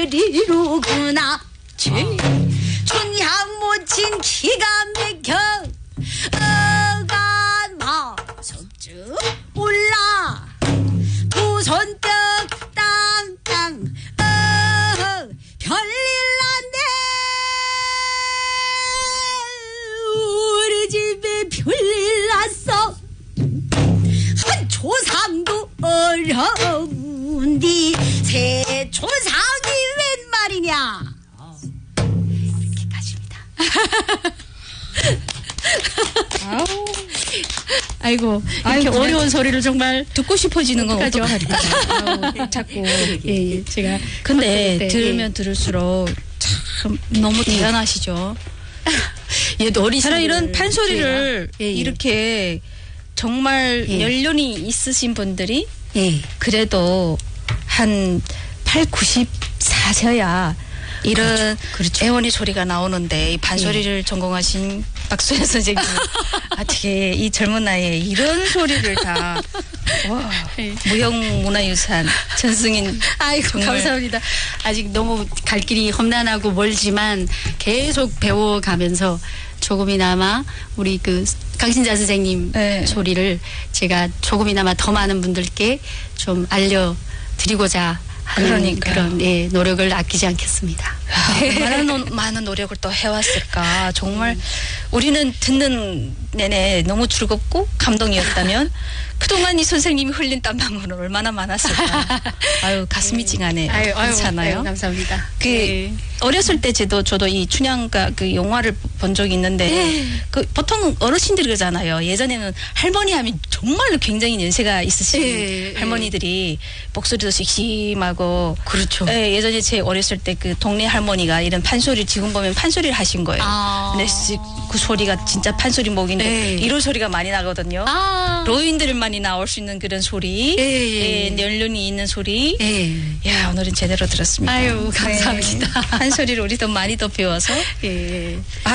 리로구나 춘향 모친 기가 막혀 어간 마석쭉 올라 부손떡 땅땅 별일 났네 우리 집에 별일 났어 한 조상도 어려운디 새 조상이 웬 말이냐 이렇게까지입니다. 아이고 이렇게 어려운 소리를 정말 듣고 싶어지는 건 어떡하죠? 어떡하죠? 자꾸 예, 제가 근데 들으면 들을수록 참 너무 대단하시죠. 예, 저는 이런 판소리를 예. 이렇게 정말 예. 연륜이 있으신 분들이 예. 그래도 한 8, 90사셔야 이런 그렇죠. 애원의 소리가 나오는데 이 판소리를 전공하신 박소연 선생님 어떻게 이 젊은 나이에 이런 소리를 다 와, 무형문화유산 전승인 아이고 정말. 감사합니다. 아직 너무 갈 길이 험난하고 멀지만 계속 배워가면서 조금이나마 우리 그 강신자 선생님 네. 소리를 제가 조금이나마 더 많은 분들께 좀 알려드리고자 하는 그러니까요. 그런 예, 노력을 아끼지 않겠습니다. 얼마나 많은 노력을 또 해왔을까. 정말 우리는 듣는 내내 너무 즐겁고 감동이었다면 그동안 이 선생님이 흘린 땀방울은 얼마나 많았을까. 아유 가슴이 찡하네. 그렇잖아요. 감사합니다. 그 예. 어렸을 때 저도 이 춘향가 그 영화를 본 적이 있는데 그 보통 어르신들이 그러잖아요. 예전에는 할머니 하면 정말로 굉장히 연세가 있으신 예. 할머니들이 목소리도 씩씩하고 그렇죠. 예, 예전에 제 어렸을 때 그 동네 할머니가 이런 판소리 지금 보면 판소리를 하신 거예요. 근데 그 소리가 진짜 판소리 목인데 네. 이런 소리가 많이 나거든요. 노인들만이 나올 수 있는 그런 소리, 예. 연륜이 있는 소리. 예. 야 오늘은 제대로 들었습니다. 아유 감사합니다. 판소리를 우리 더 많이 더 배워서 예.